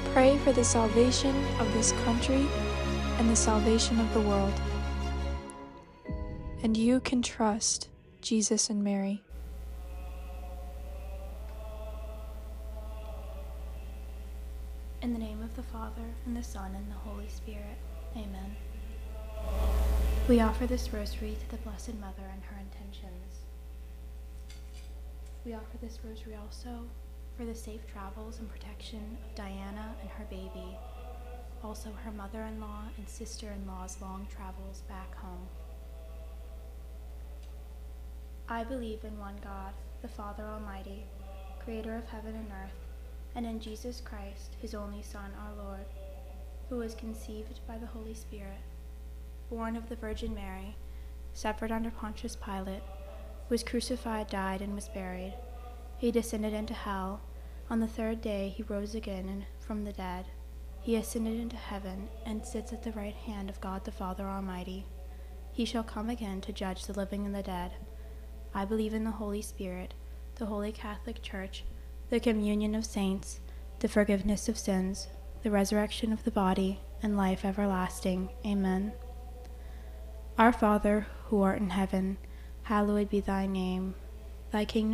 Pray for the salvation of this country and the salvation of the world. And you can trust Jesus and Mary. In the name of the Father, and the Son, and the Holy Spirit. Amen. We offer this rosary to the Blessed Mother and her intentions. We offer this rosary also for the safe travels and protection of Diana and her baby, also her mother-in-law and sister-in-law's long travels back home. I believe in one God, the Father Almighty, creator of heaven and earth, and in Jesus Christ, his only Son, our Lord, who was conceived by the Holy Spirit, born of the Virgin Mary, suffered under Pontius Pilate, was crucified, died, and was buried. He descended into hell. On the third day he rose again from the dead. He ascended into heaven and sits at the right hand of God the Father Almighty. He shall come again to judge the living and the dead. I believe in the Holy Spirit, the Holy Catholic Church, the communion of saints, the forgiveness of sins, the resurrection of the body, and life everlasting. Amen. Our Father, who art in heaven, hallowed be thy name. Thy kingdom